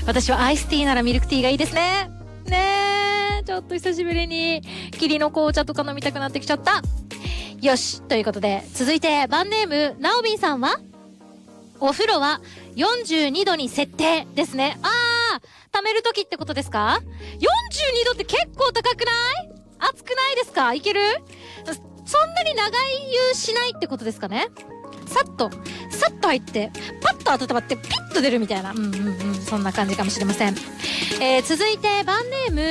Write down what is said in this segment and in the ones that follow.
私はアイスティーならミルクティーがいいですね。ねえ、ちょっと久しぶりに霧の紅茶とか飲みたくなってきちゃった。よし、ということで続いてバンネームナオビンさんは、お風呂は42度に設定ですね。溜める時ってことですか？ 42 度って結構高くない？暑くないですか？いける？そんなに長い湯しないってことですかね。さっと入ってパッと温まってピッと出るみたいな、そんな感じかもしれません。続いてバンネーム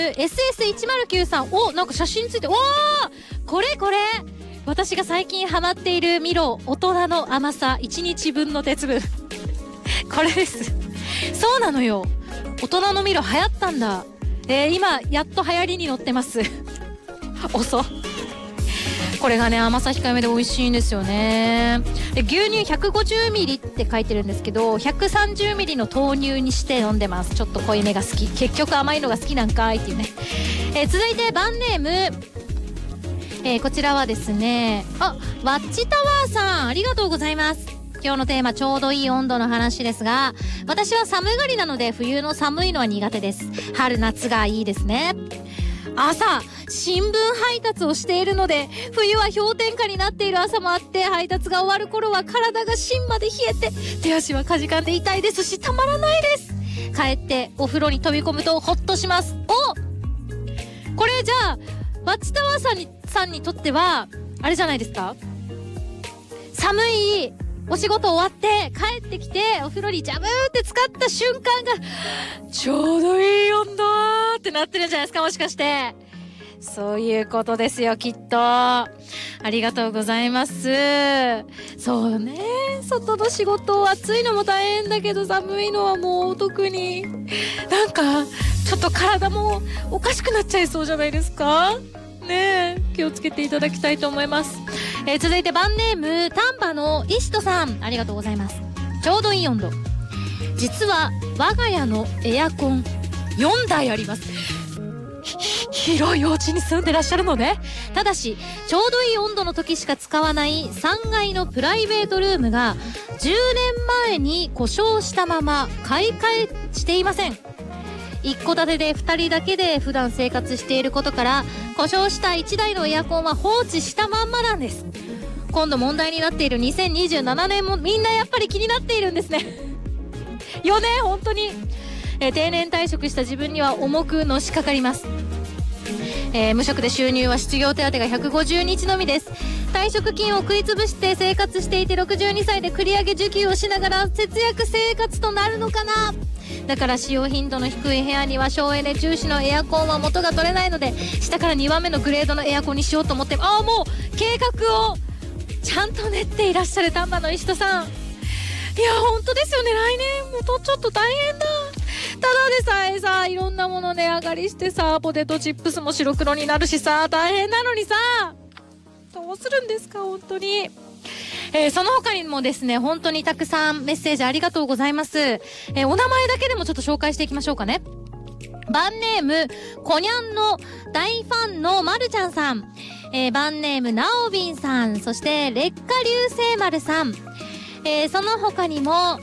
SS109 さん。なんか写真ついて、これ私が最近ハマっているミロ大人の甘さ1日分の鉄分これです。そうなのよ、大人のミロ流行ったんだ。今やっと流行りに乗ってます遅これがね、甘さ控えめで美味しいんですよね。で、牛乳 150ml って書いてるんですけど、 130ml の豆乳にして飲んでます。ちょっと濃いめが好き、結局甘いのが好きなんかいっていうね。続いてバンネーム、こちらはですね、ワッチタワーさん、ありがとうございます。今日のテーマ、ちょうどいい温度の話ですが、私は寒がりなので冬の寒いのは苦手です。春夏がいいですね。朝新聞配達をしているので、冬は氷点下になっている朝もあって、配達が終わる頃は体が芯まで冷えて手足はかじかんで痛いですし、たまらないです。帰ってお風呂に飛び込むとホッとします。これじゃあワッチタワーさんにとってはあれじゃないですか。寒いお仕事終わって帰ってきてお風呂にジャブーって浸かった瞬間がちょうどいい温度ってなってるんじゃないですか、もしかして。そういうことですよ、きっと。ありがとうございます。そうね、外の仕事暑いのも大変だけど、寒いのはもう特になんかちょっと体もおかしくなっちゃいそうじゃないですかね。気をつけていただきたいと思います。続いてバンネーム丹波の石戸さん、ありがとうございます。ちょうどいい温度。実は我が家のエアコン4台あります。広いお家に住んでらっしゃるのね。ただしちょうどいい温度の時しか使わない3階のプライベートルームが10年前に故障したまま買い替えしていません。一戸建てで2人だけで普段生活していることから、故障した1台のエアコンは放置したまんまなんです。今度問題になっている2027年もみんなやっぱり気になっているんですねよね、本当に。定年退職した自分には重くのしかかります。無職で収入は失業手当が150日のみです。退職金を食いつぶして生活していて、62歳で繰り上げ受給をしながら節約生活となるのかな。だから使用頻度の低い部屋には省エネ重視のエアコンは元が取れないので、下から2番目のグレードのエアコンにしようと思って、もう計画をちゃんと練っていらっしゃる丹波の石戸さん。いや本当ですよね、来年もちょっと大変だ。ただでさえさ、いろんなもの値上がりしてさ、ポテトチップスも白黒になるしさ、大変なのにさ、どうするんですか本当に。その他にもですね、本当にたくさんメッセージありがとうございます。お名前だけでもちょっと紹介していきましょうかね。バンネームこにゃんの大ファンのまるちゃんさん、バンネームなおびんさん、そして劣化流星丸さん、その他にも、はい、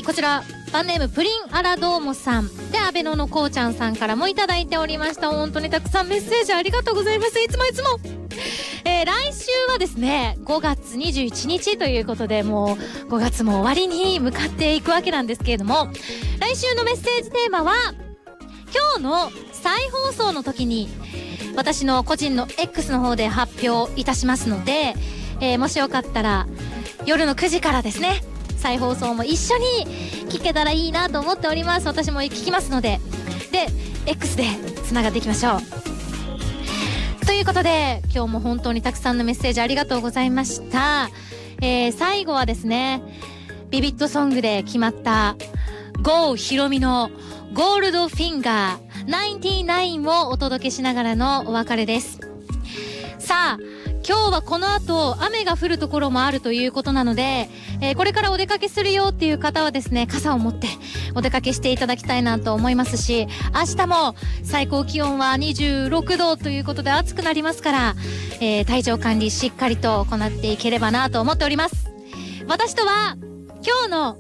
こちらバンネームプリンアラドーモさんで、アベノのこうちゃんさんからもいただいておりました。本当にたくさんメッセージありがとうございます。いつも来週はですね5月21日ということで、もう5月も終わりに向かっていくわけなんですけれども、来週のメッセージテーマは、今日の再放送の時に私の個人の X の方で発表いたしますので、もしよかったら夜の9時からですね、再放送も一緒に聞けたらいいなと思っております。私も聞きますので、X でつながっていきましょう。ということで、今日も本当にたくさんのメッセージありがとうございました。最後はですね、ビビットソングで決まった郷ひろみのゴールドフィンガー99をお届けしながらのお別れです。さあ、今日はこの後雨が降るところもあるということなので、これからお出かけするよっていう方はですね、傘を持ってお出かけしていただきたいなと思いますし、明日も最高気温は26度ということで暑くなりますから、体調管理しっかりと行っていければなと思っております。私とは今日の